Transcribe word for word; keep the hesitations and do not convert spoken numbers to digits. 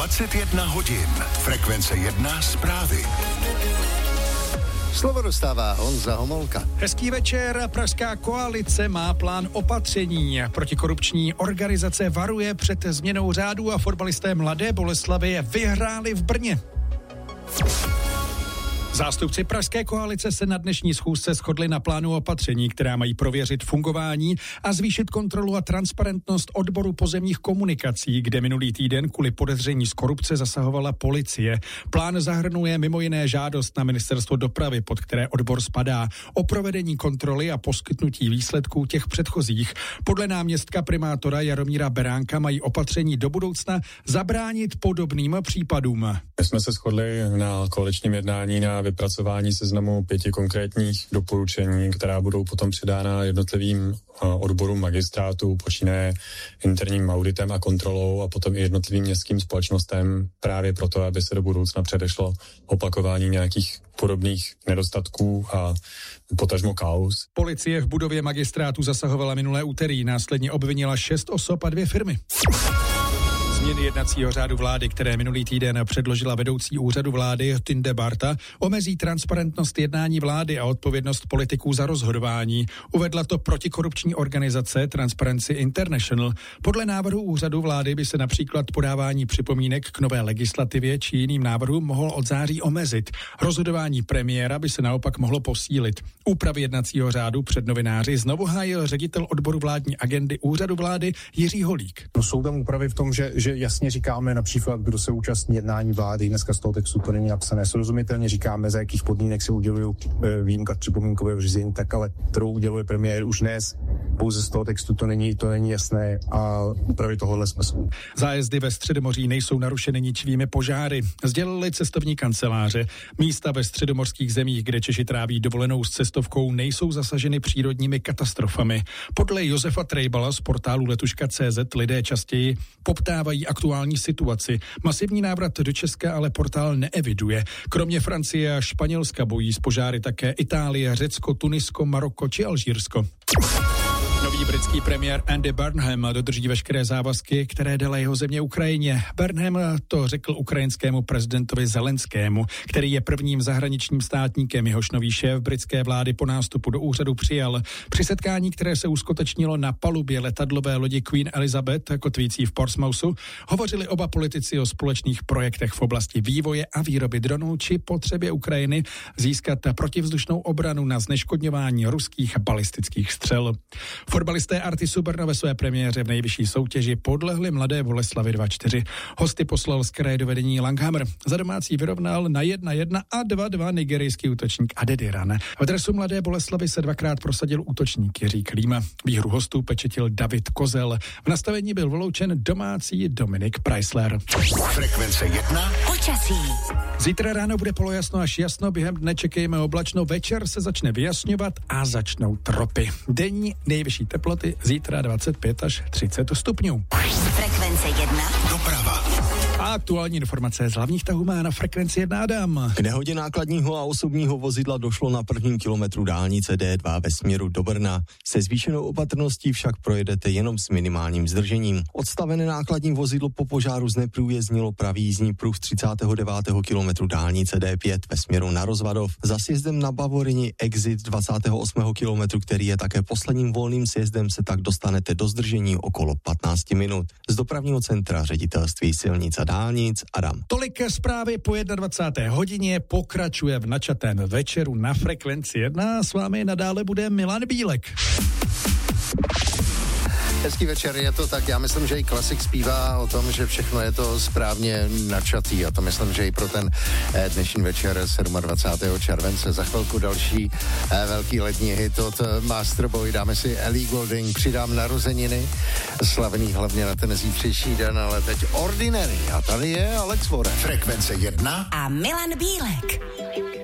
dvacet jedna hodin. Frekvence jedna zprávy. Slovo dostává Honza Homolka. Hezký večer. Pražská koalice má plán opatření. Protikorupční organizace varuje před změnou řádu a fotbalisté Mladé Boleslavi vyhráli v Brně. Zástupci pražské koalice se na dnešní schůzce shodli na plánu opatření, která mají prověřit fungování a zvýšit kontrolu a transparentnost odboru pozemních komunikací, kde minulý týden kvůli podezření z korupce zasahovala policie. Plán zahrnuje mimo jiné žádost na ministerstvo dopravy, pod které odbor spadá, o provedení kontroly a poskytnutí výsledků těch předchozích. Podle náměstka primátora Jaromíra Beránka mají opatření do budoucna zabránit podobným případům. My jsme se shodli na koaličním jednání na vypracování seznamu pěti konkrétních doporučení, která budou potom předána jednotlivým odborům magistrátu, počínaje interním auditem a kontrolou a potom i jednotlivým městským společnostem právě proto, aby se do budoucna předešlo opakování nějakých podobných nedostatků a potažmo kauz. Policie v budově magistrátu zasahovala minulé úterý, následně obvinila šest osob a dvě firmy. Změny jednacího řádu vlády, které minulý týden předložila vedoucí úřadu vlády Tinde Barta, omezí transparentnost jednání vlády a odpovědnost politiků za rozhodování. Uvedla to protikorupční organizace Transparency International. Podle návrhu úřadu vlády by se například podávání připomínek k nové legislativě či jiným návrhům mohlo od září omezit. Rozhodování premiéra by se naopak mohlo posílit. Úpravy jednacího řádu před novináři znovu hájil ředitel odboru vládní agendy úřadu vlády Jiří Holík. No, jsou tam úpravy v tom, že, že jasně říkáme například, kdo se účastní jednání vlády, dneska z toho textu to není napsané, srozumitelně říkáme, za jakých podmínek se udělují výjimka připomínkového řízení, tak ale kterou uděluje premiér už dnes, pouze z toho textu to není, to není jasné a úpravy tohohle smyslu. Zájezdy ve Středomoří nejsou narušeny ničivými požáry, sdělili cestovní kanceláře. Místa ve středomorských zemích, kde Češi tráví dovolenou s cestovkou, nejsou zasaženy přírodními katastrofami. Podle Josefa Trejbala z portálu letuška tečka cé zet lidé častěji poptávají aktuální situaci. Masivní návrat do Česka ale portál neeviduje. Kromě Francie a Španělska bojí s požáry také Itálie, Řecko, Tunisko, Maroko či Alžírsko. Nový britský premiér Andy Burnham dodrží veškeré závazky, které dala jeho země Ukrajině. Burnham to řekl ukrajinskému prezidentovi Zelenskému, který je prvním zahraničním státníkem, jehož nový šéf britské vlády po nástupu do úřadu přijal. Při setkání, které se uskutečnilo na palubě letadlové lodi Queen Elizabeth, kotvící v Portsmouthu, hovořili oba politici o společných projektech v oblasti vývoje a výroby dronů či potřebě Ukrajiny získat protivzdušnou obranu na zneškodňování ruských balistických střel. Fotbalisté Artisu Brno ve své premiéře v nejvyšší soutěži podlehli Mladé Boleslavi dva čtyři. Hosty poslal z kraje do vedení Langhammer. Za domácí vyrovnal na jedna jedna a dva dva nigerijský útočník Adediran. V dresu Mladé Boleslavy se dvakrát prosadil útočník Jiří Klíma. Výhru hostů pečetil David Kozel. V nastavení byl vyloučen domácí Dominik Preisler. Frekvence jedna. Počasí. Zítra ráno bude polojasno až jasno, během dne čekejme oblačno, večer se začne vyjasňovat a začnou tropy. Denní nejvyšší teploty zítra dvacet pět až třicet stupňů. Frekvence jedna. Doprava. A aktuální informace z hlavních tahů má na Frekvenci jedna Adam. K nehodě nákladního a osobního vozidla došlo na prvním kilometru dálnice D dva ve směru do Brna. Se zvýšenou opatrností však projedete jenom s minimálním zdržením. Odstavené nákladní vozidlo po požáru zneprůjezdnilo pravý jízdní pruh třicátého devátého kilometru dálnice D pět ve směru na Rozvadov. Za sjezdem na Bavorini exit dvacátého osmého kilometru, který je také posledním volným sjezdem, se tak dostanete do zdržení okolo patnáct minut. Z dopravního centra Ředitelství silnic a dálnic Adam. Tolik zprávy po dvacáté jedné hodině, pokračuje v načatém večeru na Frekvenci jedna. S vámi nadále bude Milan Bílek. Hezký večer, je to tak, já myslím, že i klasik zpívá o tom, že všechno je to správně načatý a to myslím, že i pro ten dnešní večer dvacátého sedmého července. Za chvilku další velký letní hit od Masterboy, dáme si Ellie Goulding, přidám narozeniny, slavný hlavně na ten zítřejší den, ale teď Ordinary a tady je Alex Warren. Frekvence jedna A Milan Bílek.